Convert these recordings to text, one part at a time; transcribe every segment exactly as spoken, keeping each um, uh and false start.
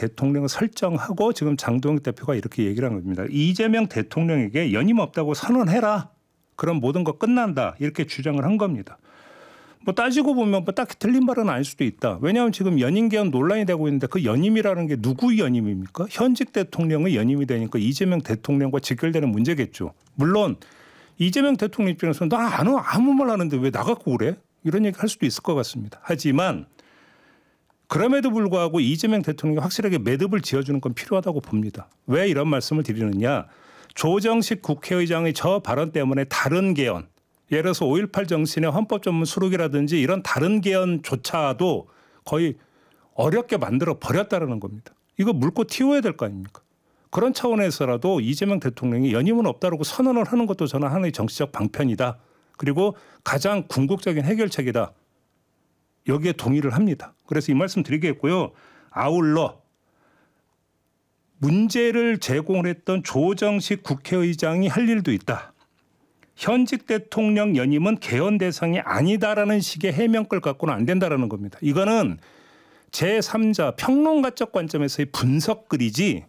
대통령을 설정하고 지금 장동혁 대표가 이렇게 얘기를 한 겁니다. 이재명 대통령에게 연임 없다고 선언해라. 그럼 모든 거 끝난다. 이렇게 주장을 한 겁니다. 뭐 따지고 보면 뭐 딱히 틀린 말은 아닐 수도 있다. 왜냐하면 지금 연임 개헌 논란이 되고 있는데 그 연임이라는 게 누구의 연임입니까? 현직 대통령의 연임이 되니까 이재명 대통령과 직결되는 문제겠죠. 물론 이재명 대통령 입장에서는 나 안, 아무 말 하는데 왜 나갖고 그래? 이런 얘기 할 수도 있을 것 같습니다. 하지만 그럼에도 불구하고 이재명 대통령이 확실하게 매듭을 지어주는 건 필요하다고 봅니다. 왜 이런 말씀을 드리느냐. 조정식 국회의장의 저 발언 때문에 다른 개헌, 예를 들어서 오일팔 정신의 헌법 전문 수록이라든지 이런 다른 개헌조차도 거의 어렵게 만들어 버렸다는 겁니다. 이거 물고 튀어야 될 거 아닙니까? 그런 차원에서라도 이재명 대통령이 연임은 없다고 선언을 하는 것도 저는 하나의 정치적 방편이다. 그리고 가장 궁극적인 해결책이다. 여기에 동의를 합니다. 그래서 이 말씀 드리겠고요. 아울러 문제를 제공을 했던 조정식 국회의장이 할 일도 있다. 현직 대통령 연임은 개헌 대상이 아니다라는 식의 해명글 갖고는 안 된다라는 겁니다. 이거는 제삼자 평론가적 관점에서의 분석글이지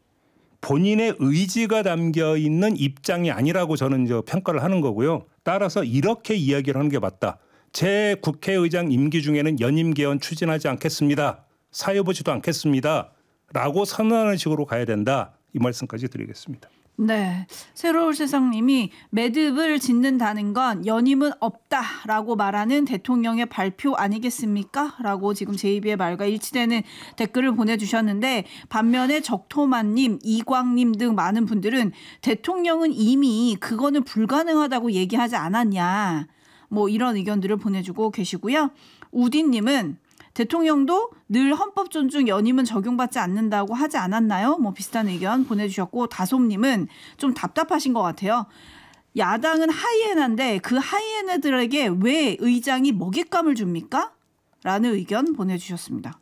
본인의 의지가 담겨 있는 입장이 아니라고 저는 이제 평가를 하는 거고요. 따라서 이렇게 이야기를 하는 게 맞다. 제 국회의장 임기 중에는 연임 개헌 추진하지 않겠습니다. 사여보지도 않겠습니다. 라고 선언하는 식으로 가야 된다. 이 말씀까지 드리겠습니다. 네, 새로운 세상님이 매듭을 짓는다는 건 연임은 없다라고 말하는 대통령의 발표 아니겠습니까? 라고 지금 제이비의 말과 일치되는 댓글을 보내주셨는데 반면에 적토마님, 이광님 등 많은 분들은 대통령은 이미 그거는 불가능하다고 얘기하지 않았냐. 뭐 이런 의견들을 보내주고 계시고요. 우디님은 대통령도 늘 헌법 존중 연임은 적용받지 않는다고 하지 않았나요? 뭐 비슷한 의견 보내주셨고 다솜님은 좀 답답하신 것 같아요. 야당은 하이에나인데 그 하이에나들에게 왜 의장이 먹잇감을 줍니까? 라는 의견 보내주셨습니다.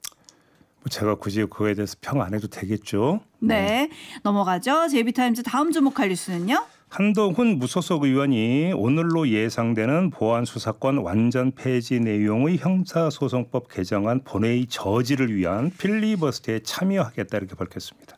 제가 굳이 그거에 대해서 평 안 해도 되겠죠? 네, 네. 넘어가죠. 제이비타임즈 다음 주목할 뉴스는요? 한동훈 무소속 의원이 오늘로 예상되는 보안수사권 완전 폐지 내용의 형사소송법 개정안 본회의 저지를 위한 필리버스터에 참여하겠다 이렇게 밝혔습니다.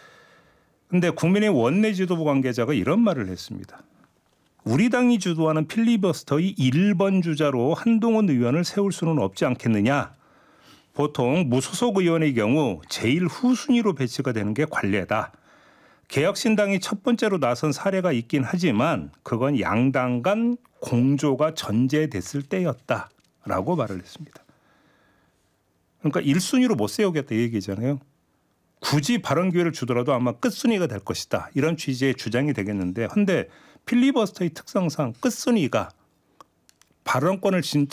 그런데 국민의힘 원내 지도부 관계자가 이런 말을 했습니다. 우리 당이 주도하는 필리버스터의 일 번 주자로 한동훈 의원을 세울 수는 없지 않겠느냐. 보통 무소속 의원의 경우 제일 후순위로 배치가 되는 게 관례다. 개혁신당이 첫 번째로 나선 사례가 있긴 하지만 그건 양당 간 공조가 전제됐을 때였다라고 말을 했습니다. 그러니까 일 순위로 못 세우겠다 이 얘기잖아요. 굳이 발언 기회를 주더라도 아마 끝순위가 될 것이다. 이런 취지의 주장이 되겠는데 그런데 필리버스터의 특성상 끝순위가 발언권을 진짜